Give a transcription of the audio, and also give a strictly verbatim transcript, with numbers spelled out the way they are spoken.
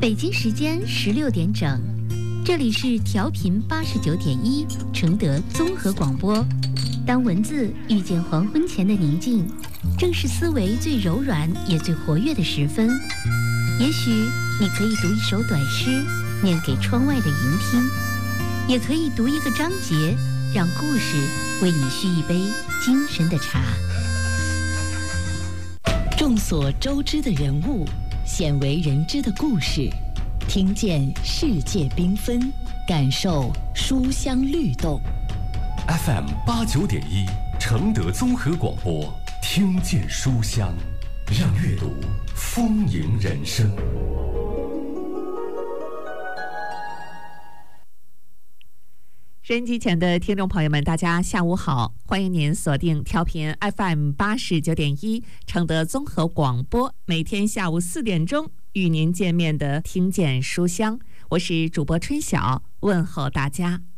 北京时间十六点整，这里是调频八十九点一承德综合广播。当文字遇见黄昏前的宁静，正是思维最柔软也最活跃的时分。也许你可以读一首短诗，念给窗外的云听；也可以读一个章节，让故事为你续一杯精神的茶。众所周知的人物，鲜为人知的故事，听见世界缤纷，感受书香律动。 F M 八九点一，承德综合广播，听见书香，让阅读丰盈人生。 收音机前的听众朋友们，大家下午好，欢迎您锁定调频 F M 八十九点一，承德综合广播，每天下午四点钟与您见面的听见书香，我是主播春晓，问候大家。